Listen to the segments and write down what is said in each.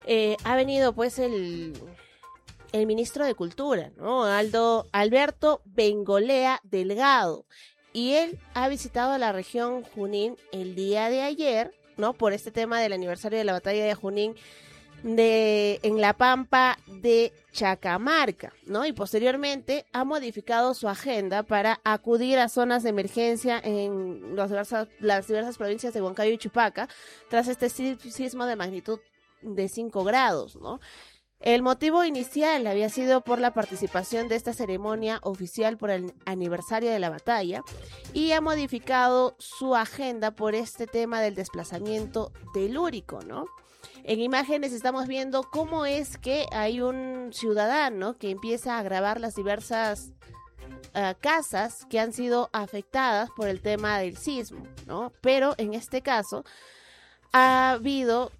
Ha venido pues el ministro de Cultura, ¿no? Alberto Bengolea Delgado. Y él ha visitado la región Junín el día de ayer, ¿no? Por este tema del aniversario de la batalla de Junín en la Pampa de Chacamarca, ¿no? Y posteriormente ha modificado su agenda para acudir a zonas de emergencia en las diversas provincias de Huancayo y Chupaca tras este sismo de magnitud de 5 grados, ¿no? El motivo inicial había sido por la participación de esta ceremonia oficial por el aniversario de la batalla y ha modificado su agenda por este tema del desplazamiento telúrico, ¿no? En imágenes estamos viendo cómo es que hay un ciudadano que empieza a grabar las diversas casas que han sido afectadas por el tema del sismo, ¿no? Pero en este caso ha habido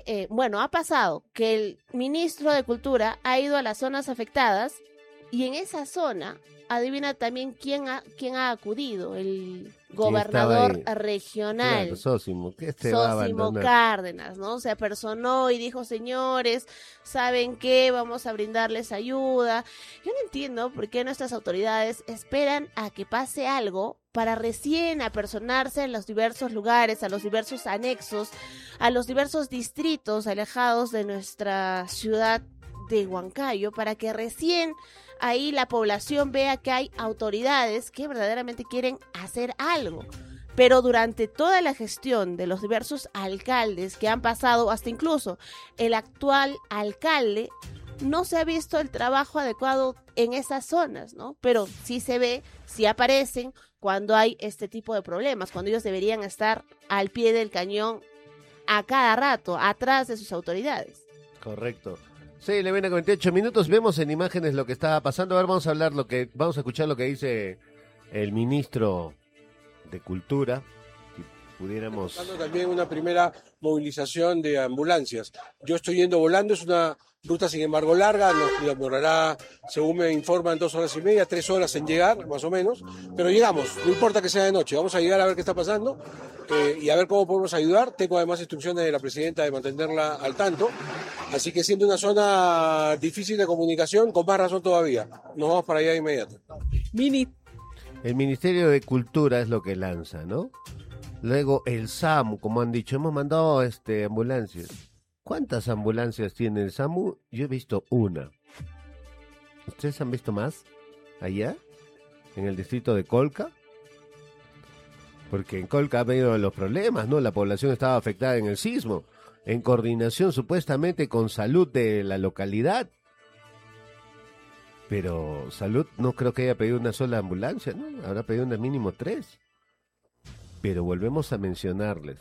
ha pasado que el ministro de Cultura ha ido a las zonas afectadas y en esa zona, adivina también quién ha acudido, el gobernador regional, claro, Sósimo, que Sósimo Cárdenas, ¿no? Se apersonó y dijo, señores, ¿saben qué? Vamos a brindarles ayuda. Yo no entiendo por qué nuestras autoridades esperan a que pase algo para recién apersonarse en los diversos lugares, a los diversos anexos, a los diversos distritos alejados de nuestra ciudad de Huancayo, para que recién ahí la población vea que hay autoridades que verdaderamente quieren hacer algo. Pero durante toda la gestión de los diversos alcaldes que han pasado, hasta incluso el actual alcalde, no se ha visto el trabajo adecuado en esas zonas, ¿no? Pero sí se ve, sí aparecen cuando hay este tipo de problemas, cuando ellos deberían estar al pie del cañón a cada rato, atrás de sus autoridades. Correcto. Sí, le viene 48 minutos, vemos en imágenes lo que está pasando. A ver, vamos a escuchar lo que dice el ministro de Cultura. Si pudiéramos... También una primera movilización de ambulancias. Yo estoy yendo volando, es una ruta sin embargo larga, nos demorará, según me informan, 2 horas y media, 3 horas en llegar, más o menos, pero llegamos, no importa que sea de noche, vamos a llegar a ver qué está pasando y a ver cómo podemos ayudar. Tengo además instrucciones de la presidenta de mantenerla al tanto, así que siendo una zona difícil de comunicación, con más razón todavía, nos vamos para allá de inmediato. El Ministerio de Cultura es lo que lanza, ¿no? Luego el SAMU, como han dicho, hemos mandado ambulancias. ¿Cuántas ambulancias tiene el SAMU? Yo he visto una. ¿Ustedes han visto más? ¿Allá? ¿En el distrito de Colca? Porque en Colca ha habido los problemas, ¿no? La población estaba afectada en el sismo, en coordinación supuestamente con salud de la localidad. Pero salud no creo que haya pedido una sola ambulancia, ¿no? Habrá pedido una mínimo 3. Pero volvemos a mencionarles.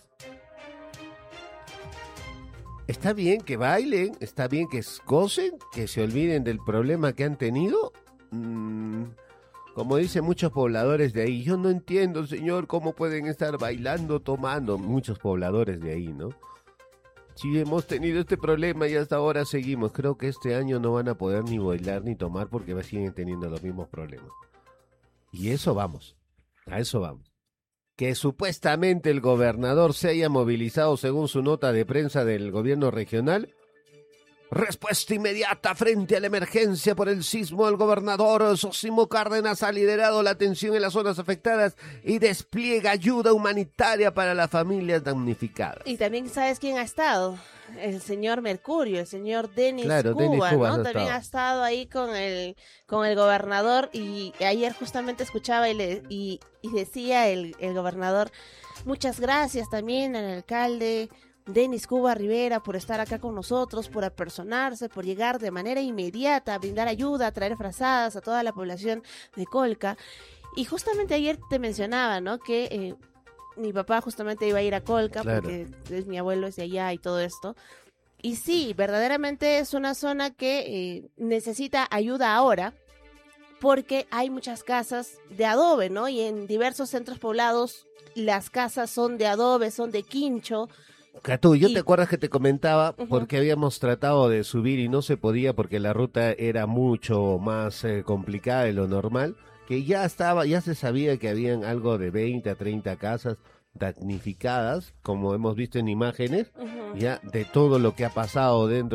Está bien que bailen, está bien que gocen, que se olviden del problema que han tenido. Como dicen muchos pobladores de ahí, yo no entiendo, señor, cómo pueden estar bailando, tomando. Muchos pobladores de ahí, ¿no? Si hemos tenido este problema y hasta ahora seguimos, creo que este año no van a poder ni bailar ni tomar porque siguen teniendo los mismos problemas. Y eso vamos, a eso vamos. Que supuestamente el gobernador se haya movilizado según su nota de prensa del gobierno regional. Respuesta inmediata frente a la emergencia por el sismo. El gobernador Sósimo Cárdenas ha liderado la atención en las zonas afectadas y despliega ayuda humanitaria para las familias damnificadas. Y también sabes quién ha estado, el señor Mercurio, el señor Denis Cuba, ¿no? También ha estado ahí con el gobernador, y ayer justamente escuchaba y decía el gobernador, muchas gracias también al alcalde Denis Cuba Rivera por estar acá con nosotros, por apersonarse, por llegar de manera inmediata a brindar ayuda, a traer frazadas a toda la población de Colca. Y justamente ayer te mencionaba, ¿no? Que mi papá justamente iba a ir a Colca, claro, porque mi abuelo es de allá y todo esto. Y sí, verdaderamente es una zona que necesita ayuda ahora, porque hay muchas casas de adobe, ¿no? Y en diversos centros poblados las casas son de adobe, son de quincho. Catú, ¿te acuerdas que te comentaba? Porque habíamos tratado de subir y no se podía porque la ruta era mucho más complicada de lo normal, que ya se sabía que habían algo de 20 a 30 casas damnificadas, como hemos visto en imágenes, ya de todo lo que ha pasado dentro